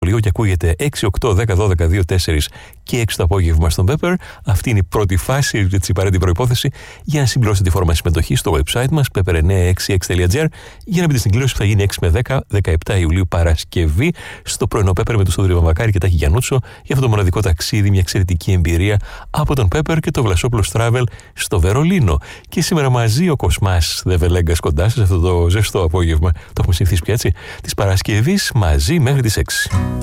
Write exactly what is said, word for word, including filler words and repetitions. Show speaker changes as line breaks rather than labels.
λίγο και ακούγεται έξι, οκτώ, δέκα, δώδεκα, δύο, τέσσερα και έξι το απόγευμα στον Pepper. Αυτή είναι η πρώτη φάση, η απαραίτητη προϋπόθεση για να συμπληρώσετε τη φόρμα συμμετοχή στο website μας pepper εννιακόσια εξήντα έξι τελεία τζι άρ για να μπείτε στην κλήρωση που θα γίνει έξι με δέκα, δεκαεπτά Ιουλίου Παρασκευή στο πρωινό Pepper με τον Στόδη Βαμβακάρη και Τάκη Γιαννούτσο για αυτό το μοναδικό ταξίδι, μια εξαιρετική εμπειρία από τον Pepper και το Βλασόπουλος Travel στο Βερολίνο. Και σήμερα μαζί ο Κοσμάς Δεβελέγκας κοντά σας αυτό το ζεστό απόγευμα, το έχουμε συνηθίσει πια έτσι, της Παρασκευής μαζί μέχρι τις έξι.